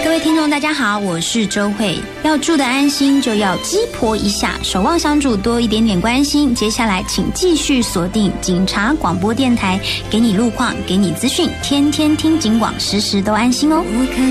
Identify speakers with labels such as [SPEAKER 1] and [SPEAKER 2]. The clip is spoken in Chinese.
[SPEAKER 1] 各位听众大家好，我是周慧。要住得安心就要鸡婆一下，守望相助多一点点关心。接下来请继续锁定警察广播电台，给你路况，给你资讯，天天听警广，时时都安心哦。